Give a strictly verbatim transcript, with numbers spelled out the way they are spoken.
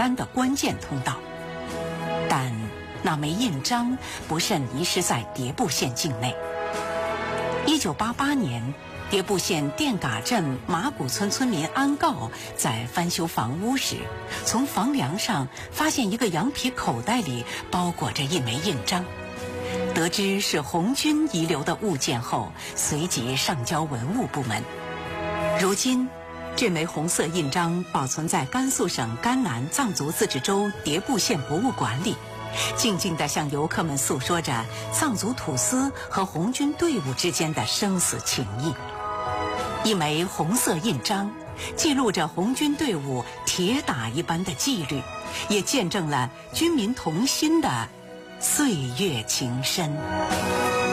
丹的关键通道。但那枚印章不慎遗失在迭部县境内。一九八八年，迭部县电嘎镇马古村村民安告在翻修房屋时，从房梁上发现一个羊皮口袋里包裹着一枚印章。得知是红军遗留的物件后，随即上交文物部门。如今，这枚红色印章保存在甘肃省甘南藏族自治州迭部县博物馆里，静静地向游客们诉说着藏族土司和红军队伍之间的生死情谊。一枚红色印章记录着红军队伍铁打一般的纪律，也见证了军民同心的岁月情深。